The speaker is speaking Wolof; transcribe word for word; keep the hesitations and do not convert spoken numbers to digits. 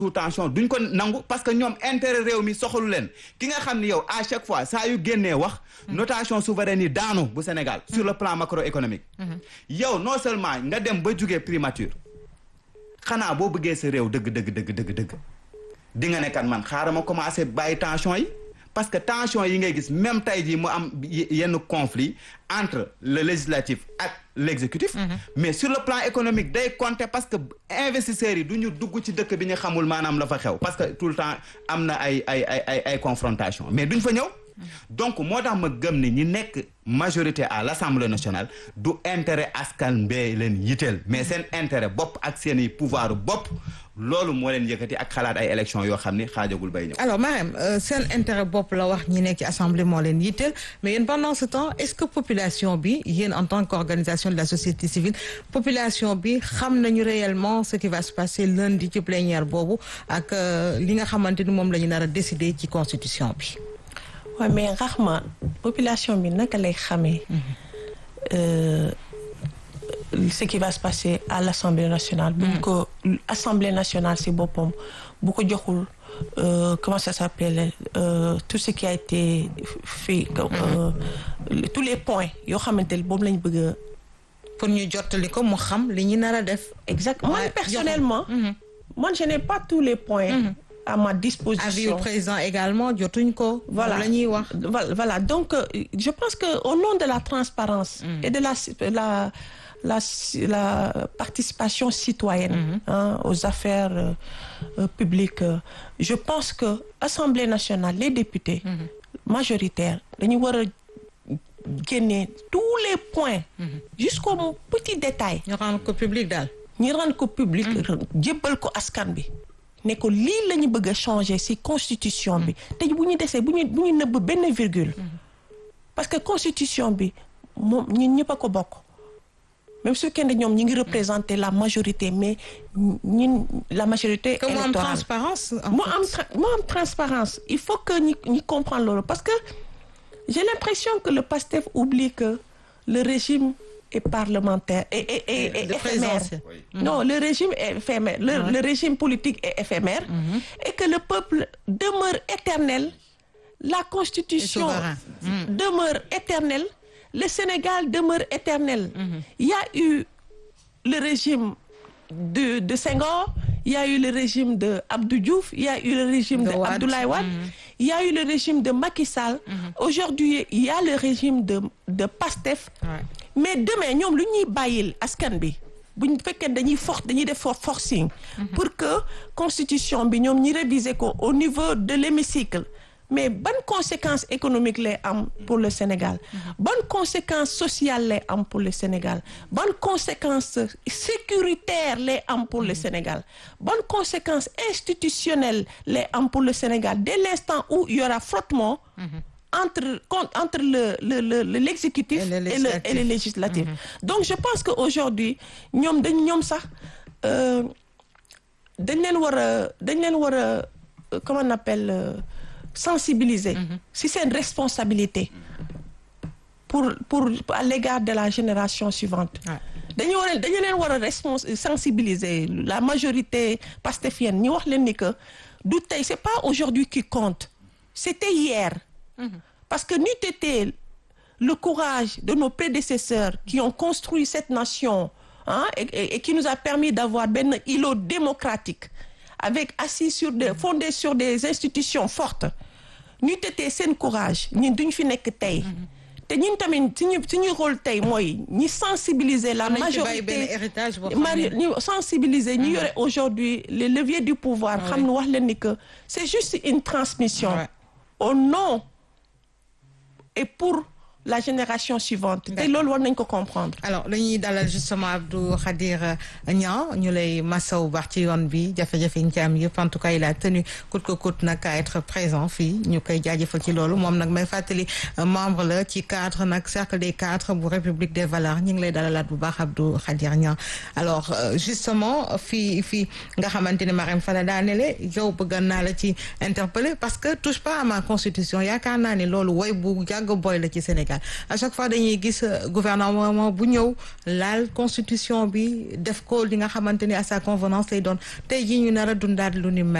sous tension duñ ko nangu parce que ñoom intérêt réew mi soxalu leen ki nga xam ni yow à chaque fois saa yu génnee wax notation souveraine yi daanu bu Sénégal sur le plan macroéconomique yow non seulement nga dem ba jugee primature xanaa boo bëggee sa réew dëgg dëgg dëgg dëgg dëgg di nga ne kat man xaaral ma commencé bàyyi tension yi parce que tension yi ngay gis même tey jii mu am yenn conflit entre le législatif ak l'exécutif mm-hmm. mais sur le plan économique day compter parce que investisseurs yi du ñu dugg ci dëkk bi ñu xamul maanaam la fa xew parce que tout le temps am na ay ay ay ay ay confrontation mais duñ fa ñëw donc moo tax ma gëm ni ñi nekk majorité à l'Assemblée nationale du intérêt askan bee leen yitteel mais seen intérêt bopp ak seen i pouvoir bopp loolu moo leen yëkkati ak xalaat ay élections yoo xam ni xaajagul bay ñëw. alors Marème euh, seen intérêt bopp la wax ñi nekk ci assemblée moo leen yitteel mais yéen pendant ce temps est-ce que population bi yéen en tant qu'organisation de la société civile population bi xam nañu réellement ce qui va se passer lundi ci plénière boobu ak li nga xamante ni moom la ñu nar a décider ci constitution bi. waaw ouais, mais Rahma population bi naka lay xamee euh, ce qui va se passer à l'Assemblée nationale. bu ko Assemblée nationale si boppam bu ko joxul euh, comment ça s'appelle euh, tout ce qui a été fait euh, tous les points yoo xamante ne boobu lañ bëgg a. pour ñu jottali ko mu xam li ñu nar a def. exactement moi personnellement. Mm-hmm. moi je n'ai pas tous les points. Mm-hmm. à ma disposition. avis au président également jotuñ ko. voilà la ñuy wax. voilà donc euh, je pense que au nom de la transparence mm. et de la la la la participation citoyenne mm-hmm. hein, aux affaires euh, euh, publiques euh, je pense que Assemblée nationale les députés mm-hmm. majoritaires dañu war a génne tous les points mm-hmm. jusqu'au petit détail. ñu rendre ko public daal. ñu rendre ko public. jébbal ko askan bi. ne ko lii la ñu bëgg a changer ci constitution bi te bu ñu desee bu ñu bu ñu nëbb benn virgule parce que constitution bi moom ñun ñëpp a ko bokk même su fekkee ne ñoom ñi ngi représenter la majorité mais ñun la majorité électorale. électorale mu am transparence mu am mu am transparence il faut que ñi ñi comprendre loolu parce que j'ai l'impression que le PASTEF oublie que le régime et parlementaire et et et, et éphémère. Oui. Non, le régime est éphémère. Le, ouais. le régime politique est éphémère mm-hmm. et que le peuple demeure éternel. La Constitution mm. demeure éternelle. Le Sénégal demeure éternel. Mm-hmm. Il y a eu le régime de de Senghor, il y a eu le régime de Abdou Diouf, il y a eu le régime de, de Abdoulaye Wade, mm-hmm. il y a eu le régime de Macky Sall. Mm-hmm. Aujourd'hui, il y a le régime de de PASTEF. Ouais. Mais demain ñoom lu ñuy bàyyil askan bi bu ñu fekkee dañuy force dañuy def for forcing mm-hmm. pour que constitution bi ñoom ñi réviser ko au niveau de l'hémicycle mais ban conséquence économique lay am pour le Sénégal mm-hmm. ban conséquence sociale lay am pour le Sénégal ban conséquence sécuritaire lay am pour mm-hmm. le Sénégal ban conséquence institutionnelle lay am pour le Sénégal dès l'instant où il y aura frottement mm-hmm. entre entre le le le l'exécutif et le et le, et le législatif. Mm-hmm. Donc je pense que aujourd'hui ñoom dañ ñoom sax dañ leen war a dañ leen war a comment on appelle euh, sensibiliser. Mm-hmm. si c'est une responsabilité pour pour à l'égard de la génération suivante. dañu war a dañu leen war a respons sensibiliser la majorité pastefienne ñu wax leen ni que du tey c'est pas aujourd'hui qui compte c'était hier. Parce que n'eût été le courage de nos prédécesseurs qui ont construit cette nation hein, et, et, et qui nous a permis d'avoir benn îlot démocratique avec assis sur des fondé sur des institutions fortes n'eût été seen courage ñun duñ fi nekk tey te ñun tamit suñu suñu rôle tey mooy ñi sensibiliser la majorité ñu sensibiliser ñi yore aujourd'hui les leviers du pouvoir xam ne wax leen ni que c'est juste une transmission ouais. au nom et pour la génération suivante te loolu war nañ ko comprendre. alors dañuy dalal justement Abdou Khadir Niang ñu lay masawu baax ci yoon bi jafe-jafe yi ñu ci am yëpp en tout cas il a tenu coûte que coûte nag à être présent fii ñu koy jaajëfal ci loolu moom nag may fàttali membre la ci cadre nag cercle des cadres bu République des valeurs ñu ngi lay dalalaat bu baax Abdou Khadir Niang alors justement fii fii nga xamante ne Marème Fada daanele yow bëgg naa la ci interpeller parce que touche pas à ma constitution yaakaar naa ne loolu woy bu yàgg boy la ci Sénégal Sénégal à chaque fois dañuy gis gouvernement bu ñëw laal constitution bi def ko li nga xamante ni à sa convenance lay doon tey jii ñu nar a dundaat lu ni mel